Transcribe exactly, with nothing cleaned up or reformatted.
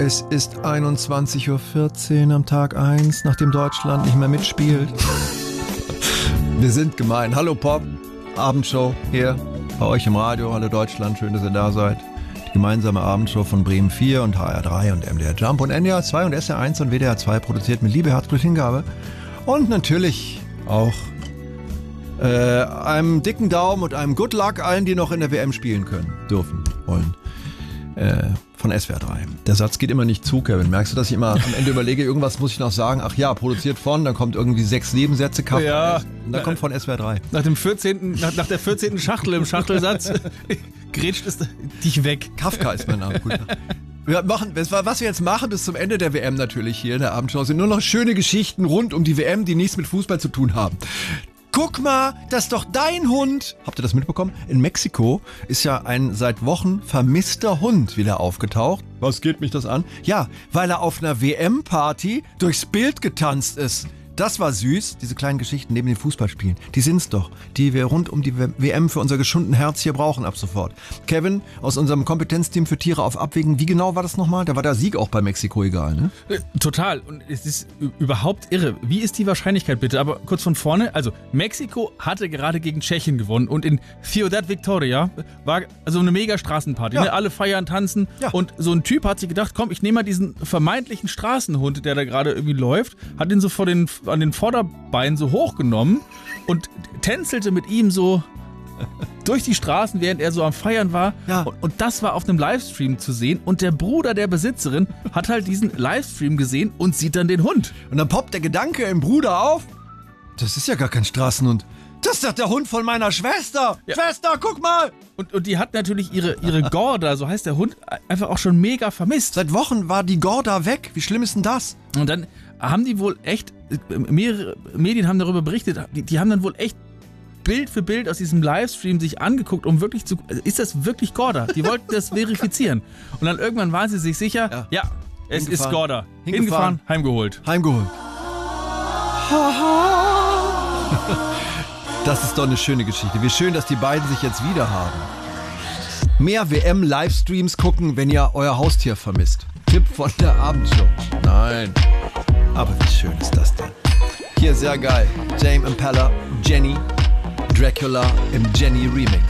Es ist einundzwanzig Uhr vierzehn am Tag eins, nachdem Deutschland nicht mehr mitspielt. Wir sind gemein. Hallo Pop, Abendshow hier bei euch im Radio. Hallo Deutschland, schön, dass ihr da seid. Die gemeinsame Abendshow von Bremen vier und H R drei und M D R Jump und N D R zwei und S R eins und W D R zwei produziert mit Liebe, Herzblut, Hingabe. Und natürlich auch äh, einem dicken Daumen und einem Good Luck allen, die noch in der W M spielen können, dürfen, wollen. Äh, von S W R drei. Der Satz geht immer nicht zu, Kevin. Merkst du, dass ich immer am Ende überlege, irgendwas muss ich noch sagen? Ach ja, produziert von, dann kommt irgendwie sechs Nebensätze, Kaffee. Ja. Und dann kommt von S W R drei. Nach dem vierzehnten Nach, nach der vierzehnten Schachtel im Schachtelsatz grätscht es dich weg. Kafka ist mein Name. Gut. Wir machen, was wir jetzt machen bis zum Ende der W M natürlich hier in der Abendshow, sind nur noch schöne Geschichten rund um die W M, die nichts mit Fußball zu tun haben. Guck mal, das ist doch dein Hund. Habt ihr das mitbekommen? In Mexiko ist ja ein seit Wochen vermisster Hund wieder aufgetaucht. Was geht mich das an? Ja, weil er auf einer W M-Party durchs Bild getanzt ist. Das war süß, diese kleinen Geschichten neben den Fußballspielen. Die sind's doch, die wir rund um die W M für unser geschunden Herz hier brauchen ab sofort. Kevin aus unserem Kompetenzteam für Tiere auf Abwägen, wie genau war das nochmal? Da war der Sieg auch bei Mexiko egal, ne? Total. Und es ist überhaupt irre. Wie ist die Wahrscheinlichkeit bitte? Aber kurz von vorne, also Mexiko hatte gerade gegen Tschechien gewonnen und in Ciudad Victoria war also eine mega Straßenparty. Ja. Ne? Alle feiern, tanzen ja. Und so ein Typ hat sich gedacht, komm, ich nehme mal diesen vermeintlichen Straßenhund, der da gerade irgendwie läuft, hat ihn so vor den an den Vorderbeinen so hochgenommen und tänzelte mit ihm so durch die Straßen, während er so am Feiern war. Ja. Und, und das war auf einem Livestream zu sehen. Und der Bruder der Besitzerin hat halt diesen Livestream gesehen und sieht dann den Hund. Und dann poppt der Gedanke im Bruder auf, das ist ja gar kein Straßenhund. Das ist doch der Hund von meiner Schwester. Ja. Schwester, guck mal. Und, und die hat natürlich ihre, ihre Gorda, so heißt der Hund, einfach auch schon mega vermisst. Seit Wochen war die Gorda weg. Wie schlimm ist denn das? Und dann haben die wohl echt, mehrere Medien haben darüber berichtet, die, die haben dann wohl echt Bild für Bild aus diesem Livestream sich angeguckt, um wirklich zu, ist das wirklich Gorda? Die wollten das verifizieren. Und dann irgendwann waren sie sich sicher, ja, ja es ist Gorda. Hingefahren, Hingefahren, heimgeholt. Heimgeholt. Das ist doch eine schöne Geschichte. Wie schön, dass die beiden sich jetzt wieder haben. Mehr W M-Livestreams gucken, wenn ihr euer Haustier vermisst. Tipp von der Abendshow. Nein. Aber wie schön ist das denn? Hier sehr geil. Tame Impala, Jenny, Dracula im Jenny Remix.